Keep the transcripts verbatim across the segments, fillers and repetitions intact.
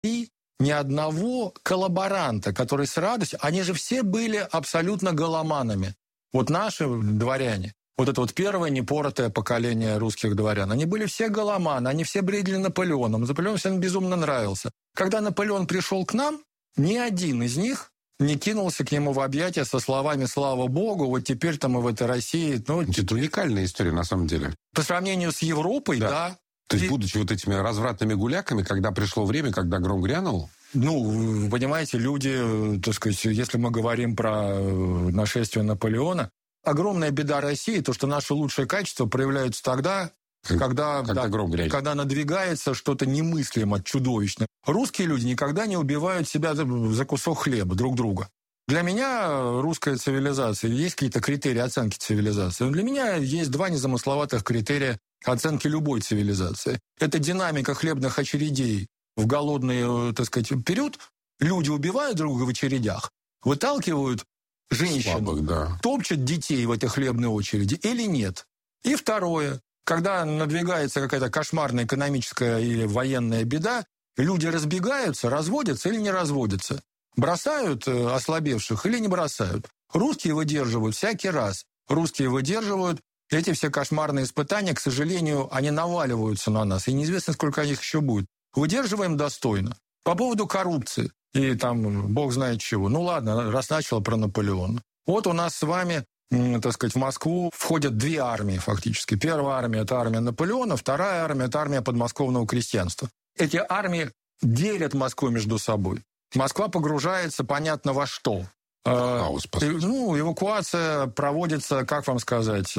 И ни одного коллаборанта, который с радостью... Они же все были абсолютно голоманами. Вот наши дворяне, вот это вот первое непоротое поколение русских дворян, они были все голоманы, они все бредили Наполеоном. Наполеон всем безумно нравился. Когда Наполеон пришел к нам, ни один из них не кинулся к нему в объятия со словами «Слава Богу, вот теперь-то мы в этой России...» ну, это уникальная история, на самом деле. По сравнению с Европой, да. да. То есть, будучи вот этими развратными гуляками, когда пришло время, когда гром грянул... Ну, вы понимаете, люди, так сказать, если мы говорим про нашествие Наполеона, огромная беда России, то, что наши лучшие качества проявляются тогда, когда, когда, да, когда надвигается что-то немыслимо, чудовищное. Русские люди никогда не убивают себя за кусок хлеба друг друга. Для меня русская цивилизация, есть какие-то критерии оценки цивилизации. Для меня есть два незамысловатых критерия оценки любой цивилизации. Это динамика хлебных очередей. В голодный, так сказать, период люди убивают друг друга в очередях, выталкивают женщин, слабых, да. топчут детей в этой хлебной очереди или нет. И второе, когда надвигается какая-то кошмарная экономическая или военная беда, люди разбегаются, разводятся или не разводятся, бросают ослабевших или не бросают. Русские выдерживают всякий раз. Русские выдерживают эти все кошмарные испытания, к сожалению, они наваливаются на нас, и неизвестно, сколько их еще будет. Выдерживаем достойно. По поводу коррупции и там бог знает чего. Ну ладно, раз начал про Наполеона. Вот у нас с вами, так сказать, в Москву входят две армии фактически. Первая армия – это армия Наполеона, вторая армия – это армия подмосковного крестьянства. Эти армии делят Москву между собой. Москва погружается понятно во что. Хаос, по сути. Ну, эвакуация проводится, как вам сказать,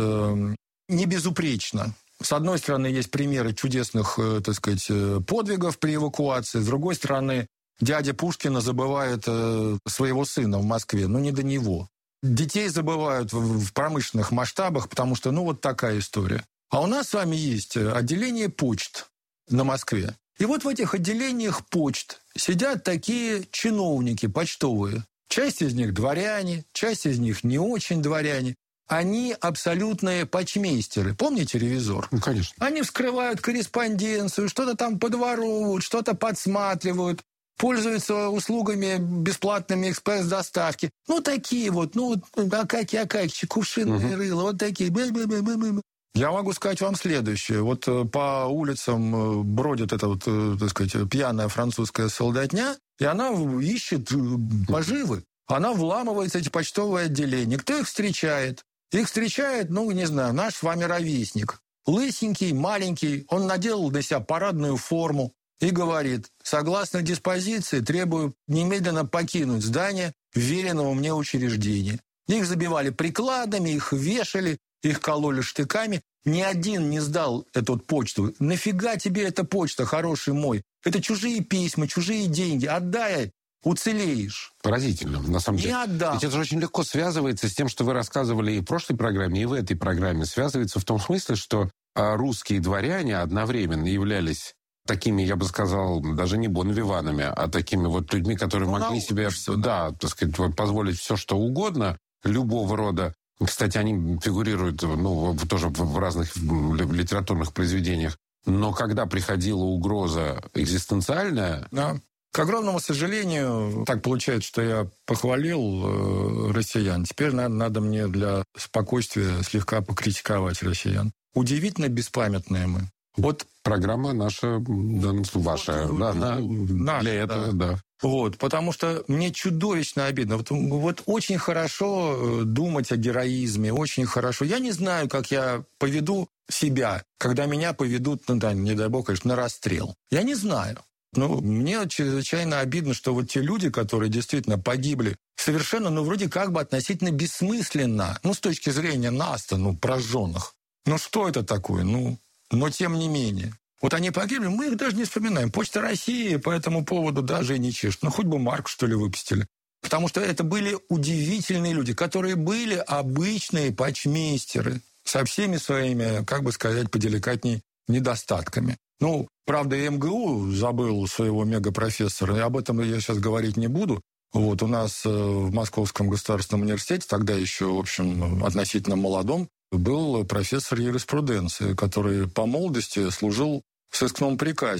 не безупречно. С одной стороны, есть примеры чудесных, так сказать, подвигов при эвакуации. С другой стороны, дядя Пушкина забывает своего сына в Москве, но не до него. Детей забывают в промышленных масштабах, потому что, ну, вот такая история. А у нас с вами есть отделение почт на Москве. И вот в этих отделениях почт сидят такие чиновники почтовые. Часть из них дворяне, часть из них не очень дворяне. Они абсолютные почмейстеры. Помните ревизор? Ну, конечно. Они вскрывают корреспонденцию, что-то там подворовывают, что-то подсматривают, пользуются услугами бесплатными экспресс-доставки. Ну, такие вот, ну, Акакий Акакич, кувшинные угу. рыла, вот такие. Бэ-бэ-бэ-бэ-бэ. Я могу сказать вам следующее. Вот по улицам бродит эта вот, так сказать, пьяная французская солдатня, и она ищет поживы. Она вламывается в эти почтовые отделения. Кто их встречает? Их встречает, ну, не знаю, наш с вами ровесник. Лысенький, маленький, он надел на себя парадную форму и говорит: согласно диспозиции, требую немедленно покинуть здание веренного мне учреждения. Их забивали прикладами, их вешали, их кололи штыками. Ни один не сдал эту почту. Нафига тебе эта почта, хороший мой? Это чужие письма, чужие деньги. Отдай, уцелеешь. Поразительно, на самом деле. Не отдам. Ведь это же очень легко связывается с тем, что вы рассказывали и в прошлой программе, и в этой программе. Связывается в том смысле, что русские дворяне одновременно являлись такими, я бы сказал, даже не бонвиванами, а такими вот людьми, которые ну, могли себе, да, так сказать, позволить все, что угодно, любого рода. Кстати, они фигурируют, ну, тоже в разных литературных произведениях. Но когда приходила угроза экзистенциальная... Да. К огромному сожалению, так получается, что я похвалил э, россиян. Теперь надо, надо мне для спокойствия слегка покритиковать россиян. Удивительно беспамятные мы. Вот программа наша, да, ваша, да, она наша, для этого, да. да. Вот, потому что мне чудовищно обидно. Вот, вот очень хорошо думать о героизме, очень хорошо. Я не знаю, как я поведу себя, когда меня поведут, ну да, не дай бог, конечно, на расстрел. Я не знаю. Но мне чрезвычайно обидно, что вот те люди, которые действительно погибли, совершенно, ну, вроде как бы относительно бессмысленно, ну, с точки зрения нас-то, ну, прожженных. Ну, что это такое? Ну, но тем не менее. Вот они погибли, мы их даже не вспоминаем. Почта России по этому поводу даже и не чешет. Ну, хоть бы марку, что ли, выпустили. Потому что это были удивительные люди, которые были обычные почмейстеры со всеми своими, как бы сказать, поделикатней, недостатками. Ну, правда, и МГУ забыл своего мегапрофессора, и об этом я сейчас говорить не буду. Вот у нас в Московском государственном университете, тогда еще, в общем, относительно молодом, был профессор юриспруденции, который по молодости служил в сыскном приказе.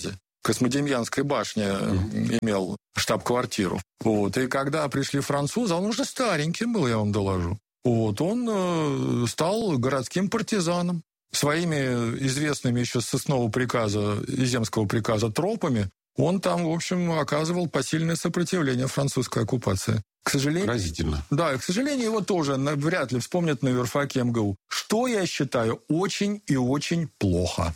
Космодемьянской башне mm. имел штаб-квартиру. Вот. И когда пришли французы, он уже стареньким был, я вам доложу. Вот. Он э, стал городским партизаном. Своими известными еще с сысного приказа, Иземского приказа тропами, он там, в общем, оказывал посильное сопротивление французской оккупации. К сожалению... Поразительно. Да, и, к сожалению, его тоже вряд ли вспомнят на юрфаке эм гэ у. Что, я считаю, очень и очень плохо.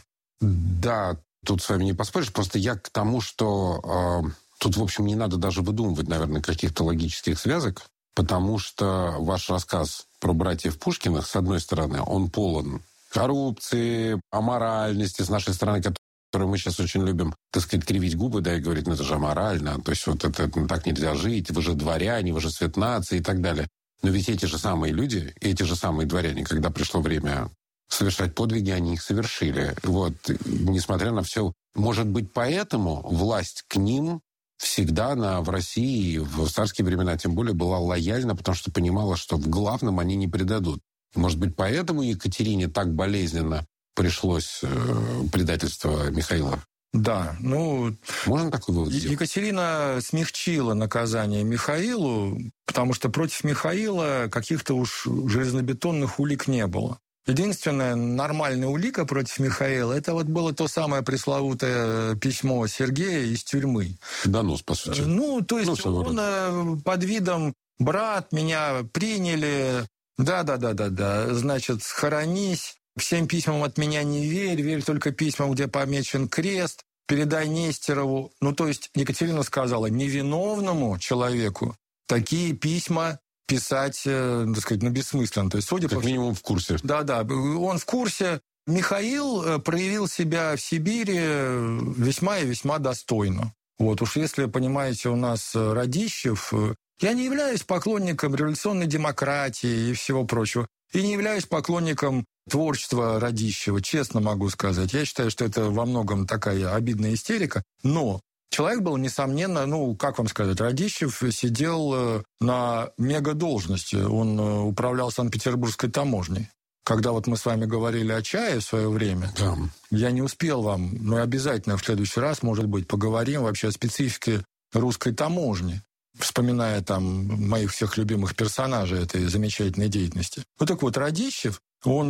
Да, тут с вами не поспоришь. Просто я к тому, что э, тут, в общем, не надо даже выдумывать, наверное, каких-то логических связок, потому что ваш рассказ про братьев Пушкиных, с одной стороны, он полон коррупции, аморальности с нашей стороны, которую мы сейчас очень любим, так сказать, кривить губы, да, и говорить, ну это же аморально, то есть вот это, это так нельзя жить, вы же дворяне, вы же цвет нации и так далее. Но ведь эти же самые люди, эти же самые дворяне, когда пришло время совершать подвиги, они их совершили. Вот, несмотря на все. Может быть, поэтому власть к ним всегда на, в России, в царские времена тем более, была лояльна, потому что понимала, что в главном они не предадут. Может быть, поэтому Екатерине так болезненно пришлось э, предательство Михаила? Да, ну... Можно такой вывод сделать? Екатерина смягчила наказание Михаилу, потому что против Михаила каких-то уж железнобетонных улик не было. Единственная нормальная улика против Михаила, это вот было то самое пресловутое письмо Сергея из тюрьмы. Донос, по сути. Ну, то есть ну, он под видом «брат, меня приняли», да-да-да-да-да, значит, «хоронись», «всем письмам от меня не верь, верь только письмам, где помечен крест», «передай Нестерову». Ну, то есть Екатерина сказала, невиновному человеку такие письма писать, так сказать, ну, бессмысленно. То есть, судя как по... минимум в курсе. Да-да, он в курсе. Михаил проявил себя в Сибири весьма и весьма достойно. Вот уж если, понимаете, у нас Радищев... Я не являюсь поклонником революционной демократии и всего прочего. И не являюсь поклонником творчества Радищева, честно могу сказать. Я считаю, что это во многом такая обидная истерика. Но человек был, несомненно, ну, как вам сказать, Радищев сидел на мегадолжности. Он управлял Санкт-Петербургской таможней. Когда вот мы с вами говорили о чае в свое время, да. Я не успел вам, но обязательно в следующий раз, может быть, поговорим вообще о специфике русской таможни, вспоминая там моих всех любимых персонажей этой замечательной деятельности. Вот так вот, Радищев, он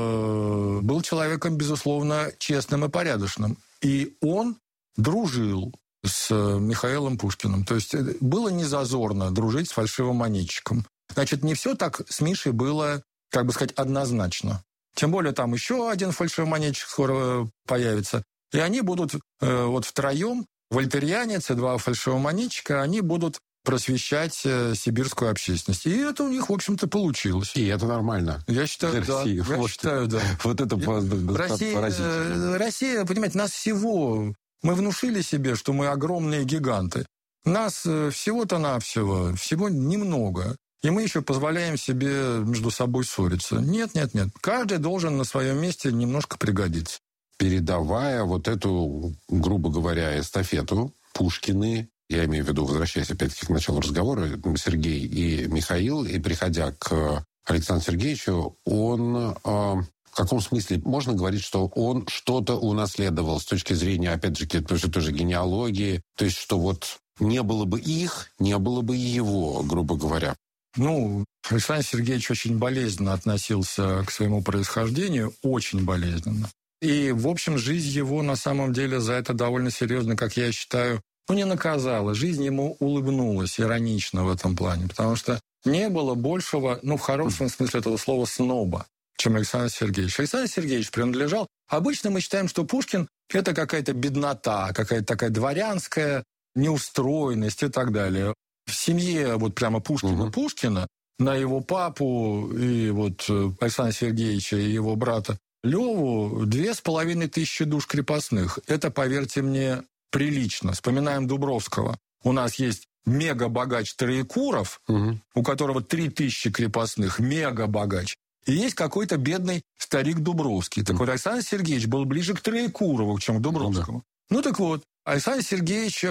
э, был человеком, безусловно, честным и порядочным. И он дружил с Михаилом Пушкиным. То есть было незазорно дружить с фальшивомонетчиком. Значит, не все так с Мишей было, как бы сказать, однозначно. Тем более там еще один фальшивомонетчик скоро появится. И они будут э, вот втроем, вольтерьянец и два фальшивомонетчика, они будут просвещать э, сибирскую общественность. И это у них, в общем-то, получилось. И это нормально. Я считаю, да. Я вот, считаю, да. Вот это Россия, поразительно. Россия, понимаете, нас всего... Мы внушили себе, что мы огромные гиганты. Нас всего-то навсего, всего немного. И мы еще позволяем себе между собой ссориться. Нет, нет, нет. Каждый должен на своем месте немножко пригодиться. Передавая вот эту, грубо говоря, эстафету, Пушкины, я имею в виду, возвращаясь опять-таки к началу разговора, Сергей и Михаил, и приходя к Александру Сергеевичу, он... Э, в каком смысле можно говорить, что он что-то унаследовал с точки зрения, опять же, той же генеалогии, то есть что вот не было бы их, не было бы и его, грубо говоря? Ну, Александр Сергеевич очень болезненно относился к своему происхождению, очень болезненно. И, в общем, жизнь его на самом деле за это довольно серьезно, как я считаю, ну, не наказала. Жизнь ему улыбнулась иронично в этом плане, потому что не было большего, ну, в хорошем смысле этого слова, сноба, чем Александр Сергеевич. Александр Сергеевич принадлежал... Обычно мы считаем, что Пушкин – это какая-то беднота, какая-то такая дворянская неустроенность и так далее. В семье вот прямо Пушкина-Пушкина, угу. на его папу и вот Александра Сергеевича и его брата Леву две с половиной тысячи душ крепостных. Это, поверьте мне, прилично. Вспоминаем Дубровского. У нас есть мега-богач Троекуров, угу. у которого три тысячи крепостных, мега-богач. И есть какой-то бедный старик Дубровский. Так вот, Александр Сергеевич был ближе к Троекурову, чем к Дубровскому. Да. Ну так вот, Александр Сергеевич,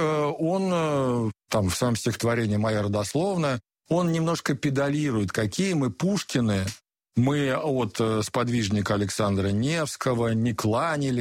он там в своем стихотворении «Моя родословная», он немножко педалирует, какие мы Пушкины, мы от сподвижника Александра Невского не кланялись,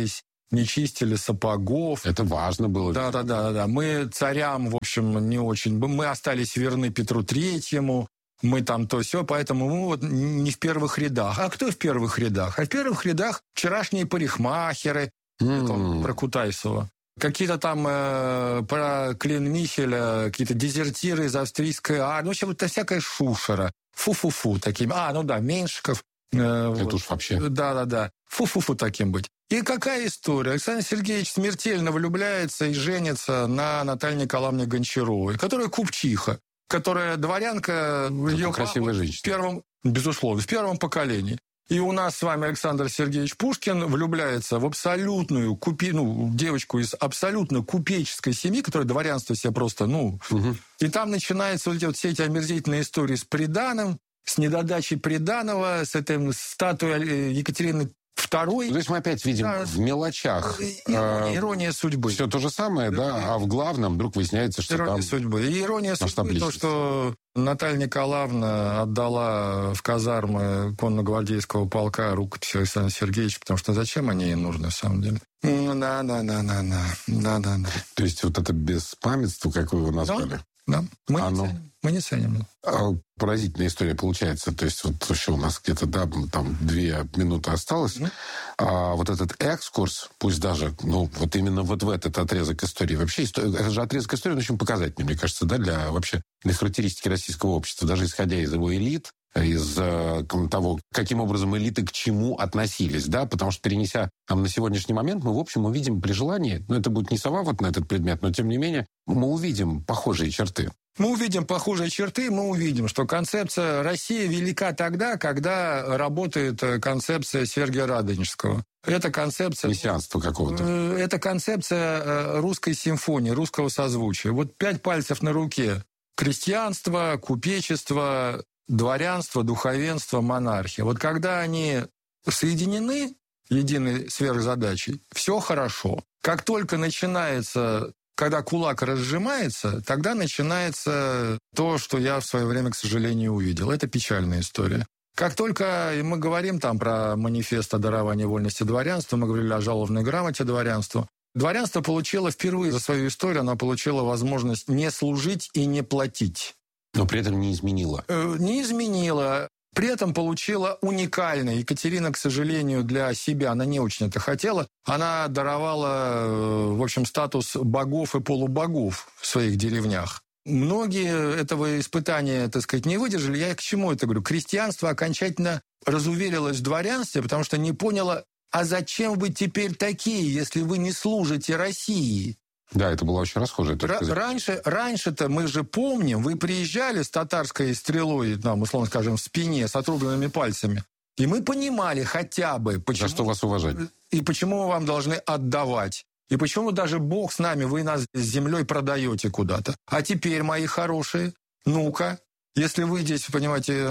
не чистили сапогов. Это важно было. Да-да-да. Мы царям, в общем, не очень... Мы остались верны Петру Третьему, мы там то все, поэтому мы вот не в первых рядах. А кто в первых рядах? А в первых рядах вчерашние парикмахеры, mm. про Кутайсова. Какие-то там э, про Клин-Михеля, какие-то дезертиры из австрийской армии. В общем, это всякая шушера. Фу-фу-фу такими. А, ну да, Меньшиков. Э, это вот. уж вообще. Да-да-да. Фу-фу-фу таким быть. И какая история? Александр Сергеевич смертельно влюбляется и женится на Наталье Николаевне Гончаровой, которая купчиха, которая дворянка... Ее красивая женщина. В первом, безусловно, в первом поколении. И у нас с вами Александр Сергеевич Пушкин влюбляется в абсолютную купи... ну, девочку из абсолютно купеческой семьи, которая дворянство себе просто, ну... Угу. И там начинаются вот эти, вот все эти омерзительные истории с приданым, с недодачей приданого, с этой статуей Екатерины Второй. То есть мы опять видим да, в мелочах. Ирония, ирония судьбы. Все то же самое, да, да, а в главном вдруг выясняется, что ирония там... судьбы. И ирония судьбы то, что Наталья Николаевна отдала в казармы конно-гвардейского полка рукопись Александра Сергеевича, потому что зачем они ей нужны, на самом деле? Да-да-да-да-да. Да-да-да. То есть вот это беспамятство, как вы его назвали? Да. Да, мы, Оно... не ценим. мы не ценим. А поразительная история получается. То есть вот еще у нас где-то, да, там две минуты осталось. Mm-hmm. А вот этот экскурс, пусть даже, ну, вот именно вот в этот отрезок истории. Вообще, это же отрезок истории, он очень показательный, мне кажется, да, для вообще для характеристики российского общества, даже исходя из его элит, из э, того, каким образом элиты к чему относились, да, потому что, перенеся там, на сегодняшний момент, мы, в общем, увидим при желании, ну, это будет не сова вот на этот предмет, но, тем не менее, мы увидим похожие черты. Мы увидим похожие черты, мы увидим, что концепция России велика тогда, когда работает концепция Сергия Радонежского. Это концепция... Мессианства какого-то. Это концепция русской симфонии, русского созвучия. Вот пять пальцев на руке. Крестьянство, купечество, дворянство, духовенство, монархия. Вот когда они соединены единой сверхзадачей, все хорошо. Как только начинается, когда кулак разжимается, тогда начинается то, что я в свое время, к сожалению, увидел. Это печальная история. Как только мы говорим там про манифест о даровании вольности дворянства, мы говорили о жалованной грамоте дворянству, дворянство получило впервые за свою историю, оно получило возможность не служить и не платить. Но при этом не изменила. Не изменила. При этом получила уникальное. Екатерина, к сожалению, для себя, она не очень это хотела. Она даровала, в общем, статус богов и полубогов в своих деревнях. Многие этого испытания, так сказать, не выдержали. Я к чему это говорю? Крестьянство окончательно разуверилось в дворянстве, потому что не поняло, а зачем вы теперь такие, если вы не служите России? Да, это была очень расхожая точка зрения. Раньше, раньше-то мы же помним, вы приезжали с татарской стрелой, там, условно скажем, в спине, с отрубленными пальцами, и мы понимали хотя бы, почему... За что вас уважать. И почему мы вам должны отдавать. И почему даже Бог с нами, вы нас с землей продаете куда-то. А теперь, мои хорошие, ну-ка, если вы здесь, понимаете,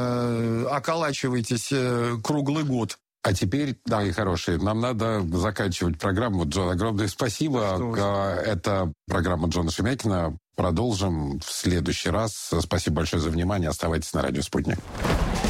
околачиваетесь круглый год. А теперь, да, и хорошие, нам надо заканчивать программу. Джон, огромное спасибо. Это программа Джона Шемякина. Продолжим в следующий раз. Спасибо большое за внимание. Оставайтесь на радио «Спутник».